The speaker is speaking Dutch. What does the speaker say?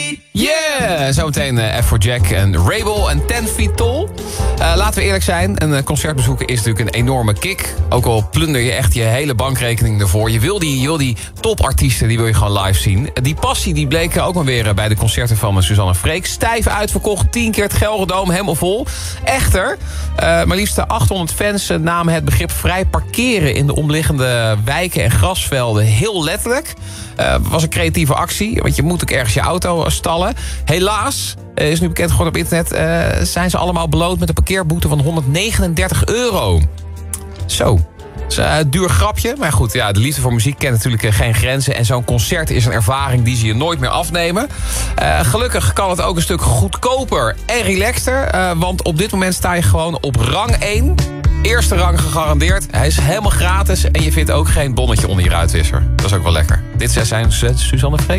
Yeah! Zometeen F4Jack en Rabel en 10 Feet Tall. Laten we eerlijk zijn, een concert bezoeken is natuurlijk een enorme kick. Ook al plunder je echt je hele bankrekening ervoor. Je wil die topartiesten, die wil je gewoon live zien. Die passie die bleek ook maar weer bij de concerten van Suzanne Freek. Stijf uitverkocht, 10 keer het Gelredome, helemaal vol. Echter, maar liefst 800 fans namen het begrip vrij parkeren in de omliggende wijken en grasvelden heel letterlijk. Was een creatieve actie, want je moet ook ergens je auto stallen. Helaas, is nu bekend geworden op internet, zijn ze allemaal beloond met een parkeerboete van €139. Zo. Dat is een duur grapje, maar goed, ja, de liefde voor muziek kent natuurlijk geen grenzen. En zo'n concert is een ervaring die ze je nooit meer afnemen. Gelukkig kan het ook een stuk goedkoper en relaxter. Want op dit moment sta je gewoon op rang 1. Eerste rang gegarandeerd. Hij is helemaal gratis en je vindt ook geen bonnetje onder je ruitwisser. Dat is ook wel lekker. Dit zijn Suzanne Freek.